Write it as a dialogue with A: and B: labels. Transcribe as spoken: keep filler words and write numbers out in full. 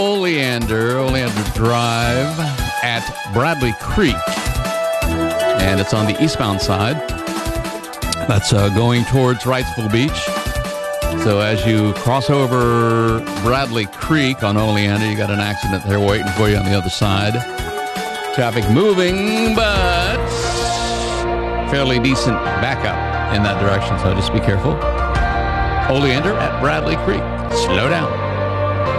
A: Oleander, Oleander Drive at Bradley Creek. And it's on the eastbound side. That's uh, going towards Wrightsville Beach. So as you cross over Bradley Creek on Oleander, you got an accident there waiting for you on the other side. Traffic moving, but fairly decent backup in that direction, so just be careful. Oleander at Bradley Creek. Slow down.